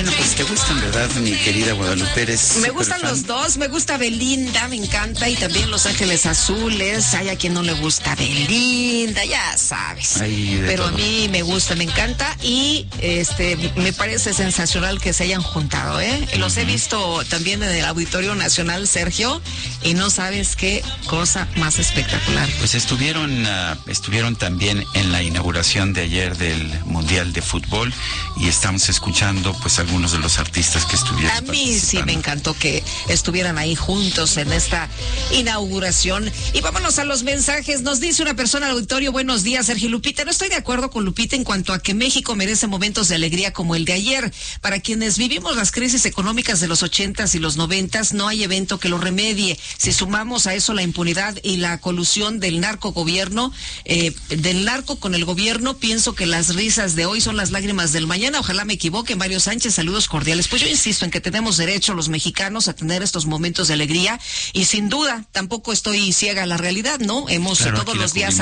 Bueno, pues te gustan, ¿verdad, mi querida Guadalupe? Eres Me gustan los dos, me gusta Belinda, me encanta, y también Los Ángeles Azules. Hay a quien no le gusta Belinda, ya sabes. Pero todo. A mí me gusta, me encanta, y me parece sensacional que se hayan juntado, ¿eh? Los he visto también en el Auditorio Nacional, Sergio, y no sabes qué cosa más espectacular. Pues estuvieron también en la inauguración de ayer del Mundial de Fútbol, y estamos escuchando pues algunos de los artistas que estuvieron. A mí sí me encantó que estuvieran ahí juntos en esta inauguración. Y vámonos a los mensajes. Nos dice una persona al auditorio: buenos días, Sergio Lupita. No estoy de acuerdo con Lupita en cuanto a que México merece momentos de alegría como el de ayer. Para quienes vivimos las crisis económicas de los 80s y los 90s, no hay evento que lo remedie. Si sumamos a eso la impunidad y la colusión del narco con el gobierno, pienso que las risas de hoy son las lágrimas del mañana. Ojalá me equivoque. Mario Sánchez, saludos cordiales. Pues yo insisto en que tenemos derecho los mexicanos a tener estos momentos de alegría, y sin duda tampoco estoy ciega a la realidad, ¿no? Hemos todos los días